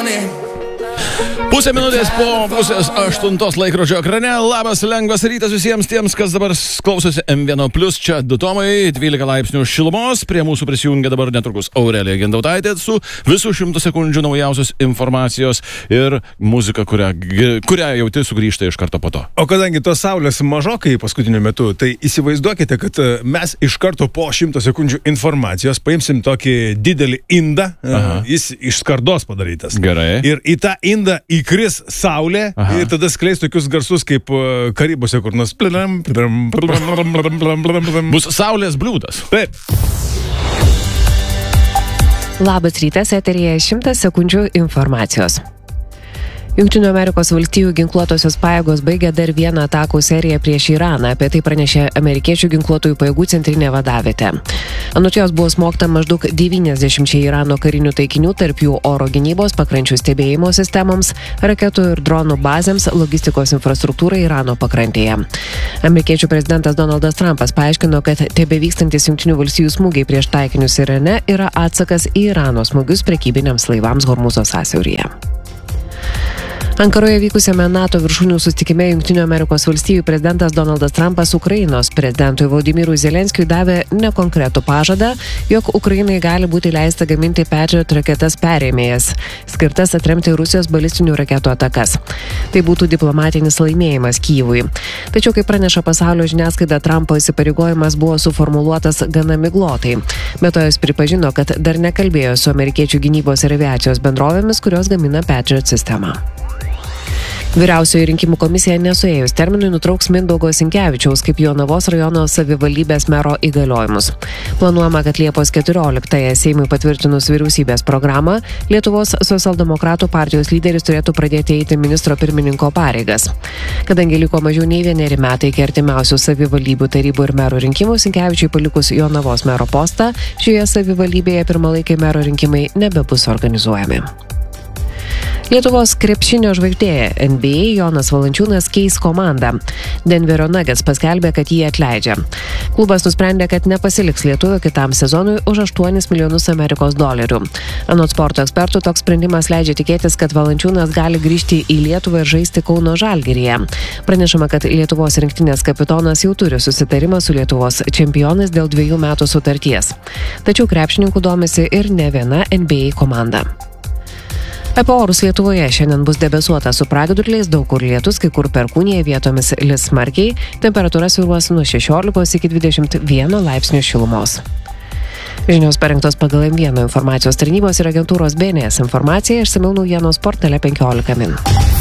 Pusę minutės po pusės 8 laikrodžio ekrane. Labas, lengvas rytas visiems tiems, kas dabar klausosi M1+. Čia du Tomai, 12 laipsnių šilumos. Prie mūsų prisijungia dabar netrukus Aurelija Gintautaitė su visų 100 sekundžių naujausios informacijos ir muzika, kurią jauti sugrįžta iš karto po to. O kadangi tos saulės mažokai paskutiniu metu, tai įsivaizduokite, kad mes iš karto po 100 sekundžių informacijos paimsim tokį didelį indą. Jis iš skardos padarytas. Gerai. Ir į tą indą įkris saulė. Ir tada skleis tokius garsus kaip Karibose, kur nors bus saulės bliūdas. Taip. Labas rytas, eteryje 100 sekundžių informacijos. Jungtinių Amerikos valstijų ginkluotosios pajėgos baigė dar vieną atakų seriją prieš Iraną. Apie tai pranešė amerikiečių ginkluotųjų pajėgų centrinė vadavietė. Anot jos buvo smogta maždaug 90 Irano karinių taikinių, tarp jų oro gynybos, pakrančių stebėjimo sistemoms, raketų ir dronų bazėms, logistikos infrastruktūrai Irano pakrantėje. Amerikiečių prezidentas Donaldas Trumpas paaiškino, kad tebevykstantis Jungtinių valstijų smūgiai prieš taikinius Irane yra atsakas į Irano smūgius prekybiniams laivams Hormuzo sąsiauryje. Ankaroje vykusiame NATO viršūnių susitikime Jungtinių Amerikos valstijų prezidentas Donaldas Trumpas Ukrainos prezidentui Volodymyrui Zelenskiui davė nekonkretų pažadą, jog Ukrainai gali būti leista gaminti Patriot raketas perėmėjas, skirtas atremti Rusijos balistinių raketų atakas. Tai būtų diplomatinis laimėjimas Kyjivui. Tačiau, kaip praneša pasaulio žiniasklaida, Trumpo įsipareigojimas buvo suformuluotas gana miglotai. Be to jis pripažino, kad dar nekalbėjo su amerikiečių gynybos ir aviacijos bendrovėmis, kurios gamina Patriot sistemą. Vyriausioji rinkimų komisija nesuėjus terminui nutrauks Mindaugo Sinkevičiaus kaip Jonavos rajono savivaldybės mero įgaliojimus. Planuojama, kad Liepos 14-ąją Seimui patvirtinus vyriausybės programą, Lietuvos socialdemokratų partijos lyderis turėtų pradėti eiti ministro pirmininko pareigas. Kadangi liko mažiau nei 1 metai iki artimiausių savivaldybių tarybų ir merų rinkimų, Sinkevičiui palikus Jonavos mero postą, šioje savivaldybėje pirmalaikiai mero rinkimai nebebus organizuojami. Lietuvos krepšinio žvaigždė NBA Jonas Valančiūnas keis komandą. Denverio Nuggets paskelbė, kad jį atleidžia. Klubas nusprendė, kad nepasiliks lietuvio kitam sezonui už $8 milijonus Amerikos dolerių. Anot sporto ekspertų, toks sprendimas leidžia tikėtis, kad Valančiūnas gali grįžti į Lietuvą ir žaisti Kauno Žalgiryje. Pranešama, kad Lietuvos rinktinės kapitonas jau turi susitarimą su Lietuvos čempionais dėl 2 metų sutarties. Tačiau krepšininkų domisi ir ne viena NBA komanda. Apie orus Lietuvoje šiandien bus debesuota su pragiedruliais, daug kur lietus, kai kur perkūnija, vietomis lis smarkiai, temperatūra svyruos nuo 16 iki 21 laipsnių šilumos. Žinios parengtos pagal M1 informacijos tarnybos ir agentūros BNS informaciją, išsamiau naujienos portale 15 min.